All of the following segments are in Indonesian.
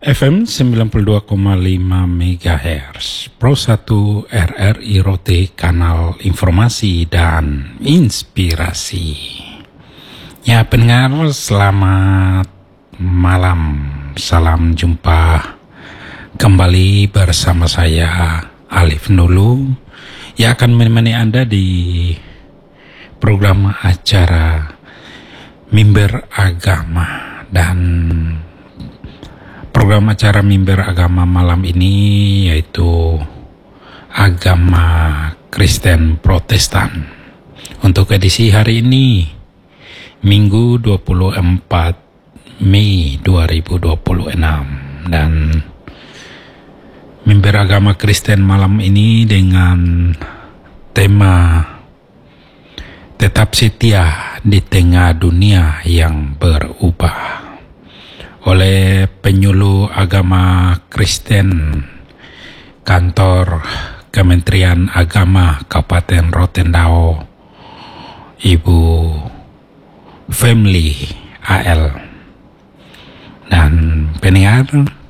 FM 92,5 MHz Pro 1 RRI Rote, kanal informasi dan inspirasi. Ya pendengar, selamat malam. Salam jumpa kembali bersama saya Alif Nulu yang akan menemani Anda di program acara Mimbar Agama. Dan program acara Mimbar Agama malam ini yaitu agama Kristen Protestan. Untuk edisi hari ini, Minggu 24 Mei 2026. Dan Mimbar Agama Kristen malam ini dengan tema Tetap Setia di Tengah Dunia yang Berubah, oleh penyuluh agama Kristen Kantor Kementerian Agama Kabupaten Rotendao, Ibu Family AL. Dan pendengar,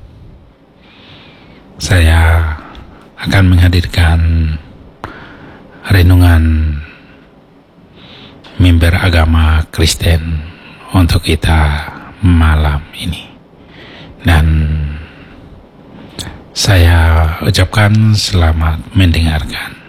saya akan menghadirkan renungan Mimbar Agama Kristen untuk kita malam ini. Dan saya ucapkan selamat mendengarkan.